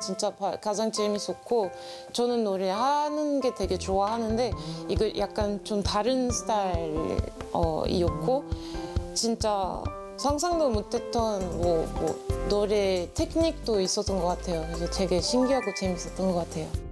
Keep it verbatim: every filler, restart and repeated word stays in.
진짜 가장 재밌었고 저는 노래하는 게 되게 좋아하는데 이거 약간 좀 다른 스타일이었고 진짜 상상도 못했던 뭐, 뭐 노래 테크닉도 있었던 것 같아요. 그래서 되게 신기하고 재밌었던 것 같아요.